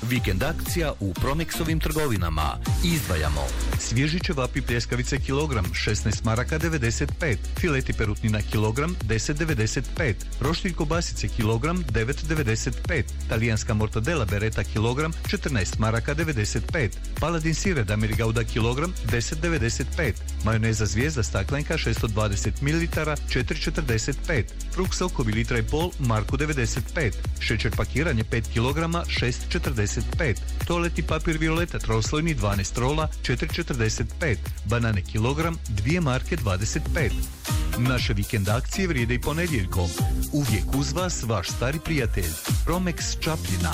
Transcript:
Vikend akcija u Promexovim trgovinama. Izdvajamo svježi ćevapi pljeskavice kilogram 16 maraka 95, fileti perutnina kilogram 10,95, roštilj kobasice kilogram 9,95, talijanska mortadela bereta kilogram 14 maraka 95, paladin sire damir gauda kilogram 10,95, majoneza zvijezda staklenka 620 ml 4,45, frukt sokovi litra i pol marku 95, šećer pakiranje 5 kg 6,45, toaletni papir violeta troslojni 12 rola 4,45, banane kilogram 2 marke 25. Naše vikend akcije vrijede i ponedjeljkom. Uvijek uz vas vaš stari prijatelj Promex Čapljina.